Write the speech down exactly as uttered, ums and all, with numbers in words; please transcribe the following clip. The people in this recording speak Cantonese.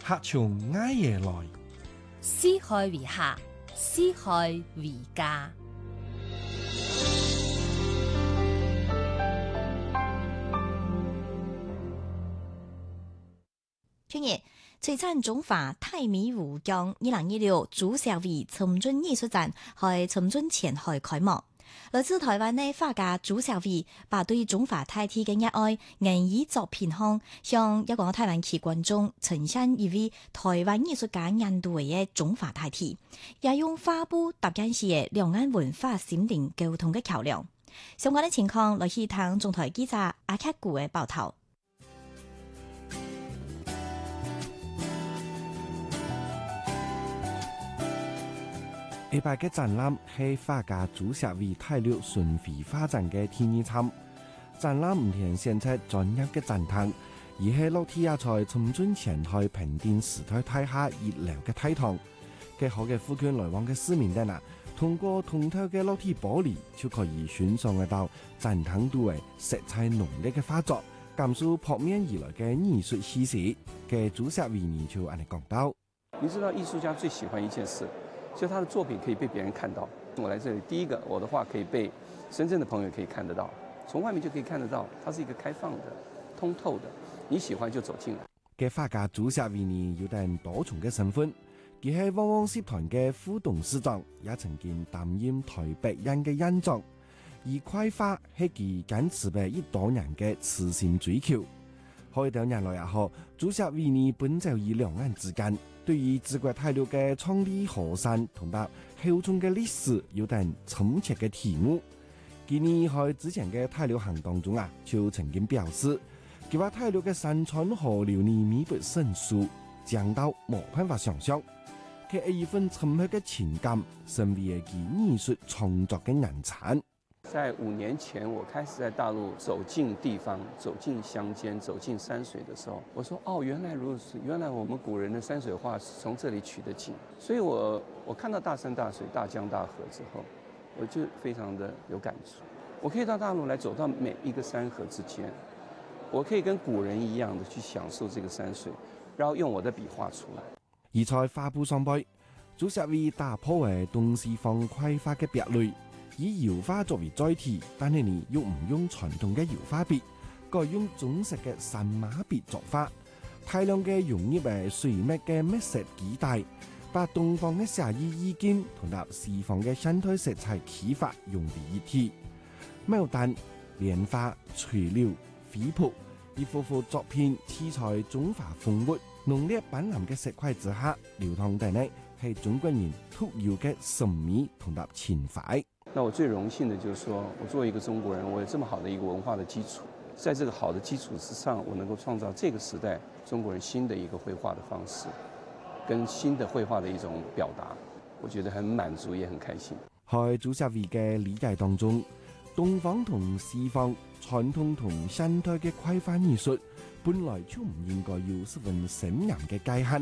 客從埃耶來， 施害為客，施害為家。 去年，璀璨中華泰米湖江二零二六主社會尋尊藝術展喺尋尊前海開幕。來自台灣的畫家朱小偉把對中華大地嘅熱愛硬以作品項，向一個台灣區觀眾呈現一位台灣藝術家印度嘅中華大地，也用畫布搭建起嘅兩岸文化心靈溝通嘅橋樑。相關嘅情況，來去聽中台記者阿克古嘅報道。 呢擺嘅展覽係畫家朱小偉泰六巡迴畫展嘅第二場。展覽唔係現出專業嘅展覽，而係落地也在尋尊前海平定時代大廈熱鬧嘅大堂。嘅好嘅附近來往嘅市民哋啊，通過通透嘅落地玻璃，就可以欣賞得到展覽度嘅色彩濃烈嘅畫作，感受撲面而來嘅藝術氣息。嘅朱小偉呢就按你講到， 你知道藝術家最喜歡一件事，就他的作品可以被別人看到。我來這裡，第一個，我的畫可以被深圳的朋友可以看得到，從外面就可以看得到，它是一個開放的、通透的，你喜歡就走進來。 嘅畫家朱小偉呢有啲多重嘅身份，佢係旺旺社團嘅副董事長，也曾經擔任台北人嘅院長。而繪畫係佢堅持嘅一多年嘅慈善追求。開到年來也好，朱小偉呢奔走於兩岸之間，對於中國大陸嘅創立河山同埋後中嘅歷史有啲深切嘅題目。佢呢喺之前嘅大陸行當中啊，就曾經表示，佢話大陸嘅山川河流呢彌不勝數，講到冇辦法想象。佢係一份深刻嘅情感，成為佢藝術創作嘅人產。 在五年前，我開始在大陸走進地方、走進鄉間、走進山水的時候，我說：哦，原來如此，原來我們古人的山水畫是從這裡取的景。所以我我看到大山大水、大江大河之後，我就非常的有感觸。我可以到大陸來走到每一個山河之間，我可以跟古人一樣的去享受這個山水，然後用我的筆畫出來。 而在畫布上背，朱小偉打破嘅東西方繪畫嘅壁壘。以油畫作為載體，但係你又唔用傳統嘅油畫筆，改用中式嘅神馬筆作畫，大量嘅融入誒水墨嘅墨色基底，把東方嘅寫意意境同埋西方嘅生態色彩啟發融為一體。牡丹、蓮花、垂柳、飛瀑，一幅幅作品黐在中華風物濃烈斑斕嘅色塊之下，流淌地呢係中國人特有嘅神秘同埋情懷。 那我最榮幸的就是說，我作為一個中國人，我有這麼好的一個文化的基礎，在這個好的基礎之上，我能夠創造這個時代中國人新的一個繪畫的方式，跟新的繪畫的一種表達，我覺得很滿足，也很開心。 喺朱小偉嘅理解當中，東方同西方、傳統同現代嘅繪畫藝術，本來就唔應該有十分鮮明嘅界限。